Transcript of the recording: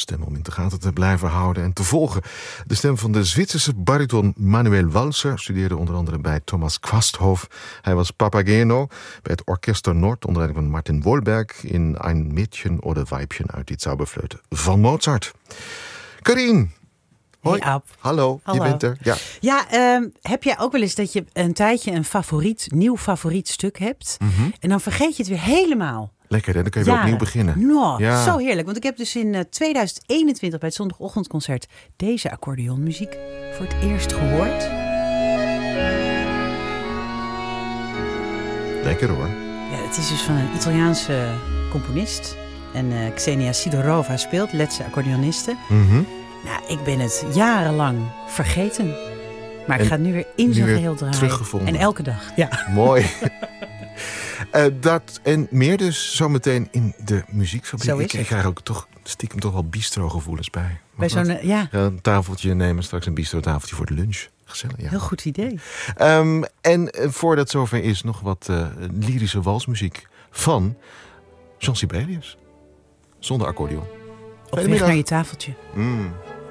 stem om in de gaten te blijven houden en te volgen. De stem van de Zwitserse bariton Manuel Walser studeerde onder andere bij Thomas Quasthoff. Hij was Papageno bij het Orchester Noord onder leiding van Martin Wolberg in Ein Mädchen oder Weibchen uit die Zauberflöte van Mozart. Karien. Hoi. Hey Ab. Hallo, je bent er. Ja, heb jij ook wel eens dat je een tijdje een nieuw favoriet stuk hebt en dan vergeet je het weer helemaal? Lekker, hè? Dan kun je weer opnieuw beginnen. No, Zo heerlijk. Want ik heb dus in 2021 bij het zondagochtendconcert deze accordeonmuziek voor het eerst gehoord. Lekker hoor. Ja, het is dus van een Italiaanse componist. En Xenia Sidorova speelt, Letse accordeoniste. Nou, ik ben het jarenlang vergeten. Maar ik ga het nu weer in zijn geheel draaien. Teruggevonden. En elke dag. Ja. Mooi. Dat en meer dus zometeen in de muziekfabriek. Zo is ik krijg ook toch stiekem toch wel bistro-gevoelens bij. Bij zo'n, een tafeltje nemen, straks een bistro-tafeltje voor de lunch. Gezellig, ja. Heel goed idee. En voordat zover is, nog wat lyrische walsmuziek van Jean Sibelius. Zonder accordeon. Op weg naar je tafeltje.